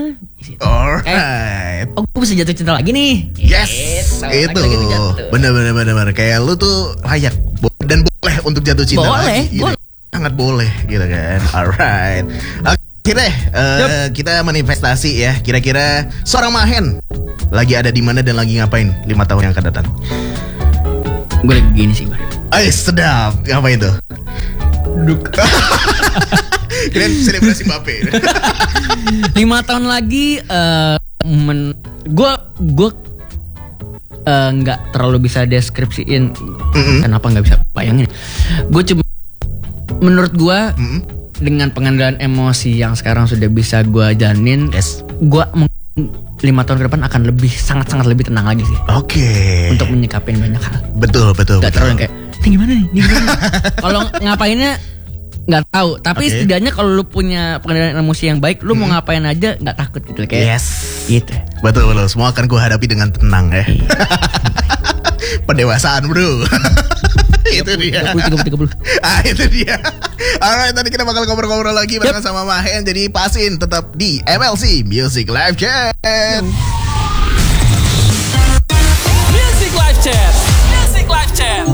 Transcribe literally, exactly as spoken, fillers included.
Alright. Oh, gue bisa jatuh cinta lagi nih. Yes, Gitu. itu Lagi-lagi bener-bener bener-bener kayak lu tuh layak bo- dan boleh untuk jatuh cinta Boleh, lagi. Gitu. boleh. Sangat boleh gitu kan. Alright. Oke deh, uh, kita manifestasi ya. Kira-kira seorang Mahen lagi ada di mana dan lagi ngapain lima tahun yang akan datang? Gue lagi gini sih, Bar. Ay, sedap. Ngapain tuh? Duduk. Kalian selebrasi Mbappe. Lima tahun lagi, uh, men, gue gue uh, nggak terlalu bisa deskripsiin. Mm-hmm. Kenapa nggak bisa bayangin? Gue cuma menurut gue mm-hmm. dengan pengendalian emosi yang sekarang sudah bisa gue jalanin, yes. gue lima tahun ke depan akan lebih sangat-sangat lebih tenang lagi sih. Oke. Okay. Untuk menyikapin banyak hal. Betul betul. Gak terlalu yang kayak, ini gimana nih? Ini gimana? Kalau ngapainnya nggak tahu. Tapi okay. setidaknya kalau lu punya pengendalian emosi yang baik, lu hmm. mau ngapain aja nggak takut gitu kayak. Yes. Gitu. Betul betul. Semua akan gue hadapi dengan tenang ya. Pendewasaan bro. Itu dia. tiga puluh, tiga puluh. Ah itu dia. Alright, tadi kita bakal ngobrol-ngobrol lagi bareng yep. sama Mahen. Jadi pasin tetap di M L C Music Live Chat. Music Live Chat. Music Live Chat.